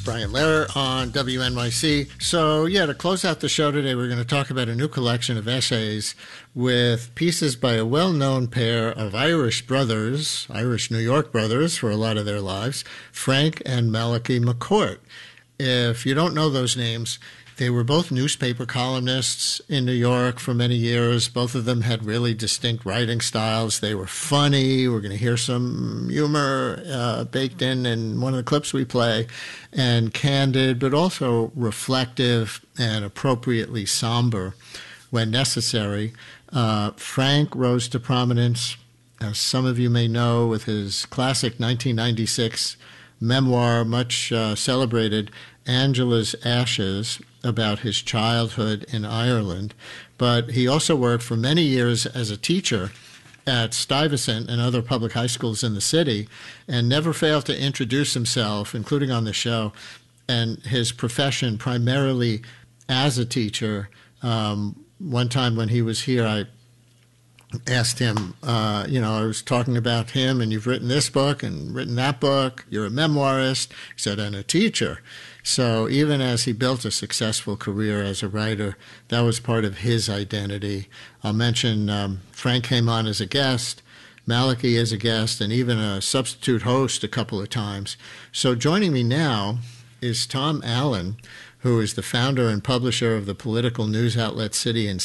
Brian Lehrer on WNYC. So, to close out the show today, we're going to talk about a new collection of essays with pieces by a well-known pair of Irish brothers, Irish New York brothers for a lot of their lives, Frank and Malachi McCourt. If you don't know those names, they were both newspaper columnists in New York for many years. Both of them had really distinct writing styles. They were funny. We're going to hear some humor baked in one of the clips we play, and candid, but also reflective and appropriately somber when necessary. Frank rose to prominence, as some of you may know, with his classic 1996 memoir, much celebrated, Angela's Ashes, about his childhood in Ireland. But he also worked for many years as a teacher at Stuyvesant and other public high schools in the city, and never failed to introduce himself, including on the show, and his profession primarily as a teacher. One time when he was here, I asked him, I was talking about him, and you've written this book and written that book. You're a memoirist. He said, and a teacher. So even as he built a successful career as a writer, that was part of his identity. I'll mention Frank came on as a guest, Malachi as a guest, and even a substitute host a couple of times. So joining me now is Tom Allen, who is the founder and publisher of the political news outlet City and